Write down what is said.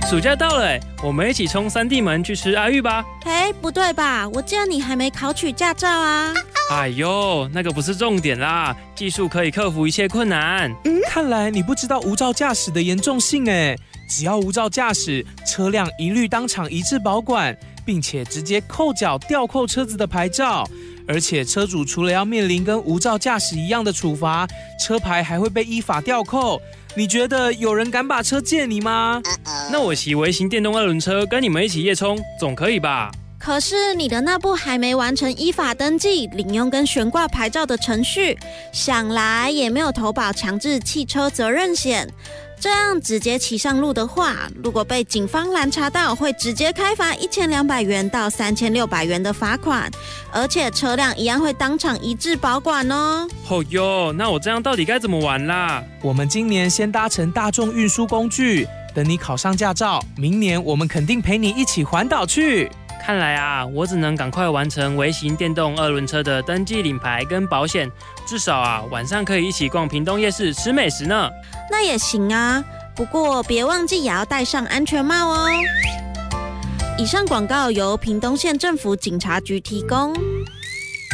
暑假到了我们一起冲三地门去吃阿玉吧。 不对吧？我记得你还没考取驾照啊。 哎呦，那个不是重点啦，技术可以克服一切困难。 看来你不知道无照驾驶的严重性只要无照驾驶，车辆一律当场移至保管，并且直接扣缴吊扣车子的牌照。而且车主除了要面临跟无照驾驶一样的处罚，车牌还会被依法吊扣。你觉得有人敢把车借你吗？ 那我骑微型电动2轮车跟你们一起夜冲，总可以吧？ 可是你的那部还没完成依法登记、领用跟悬挂牌照的程序，想来也没有投保强制汽车责任险。这样直接骑上路的话，如果被警方拦查到，会直接开罚1200元到3600元的罚款，而且车辆一样会当场移至保管哦。 哦哟，那我这样到底该怎么玩啦？ 我们今年先搭乘大众运输工具，等你考上驾照，明年我们肯定陪你一起环岛去。 看来啊，我只能赶快完成微型电动2轮车的登记领牌跟保险，至少啊晚上可以一起逛屏东夜市吃美食呢。 那也行啊，不过别忘记也要戴上安全帽哦。以上广告由屏东县政府警察局提供。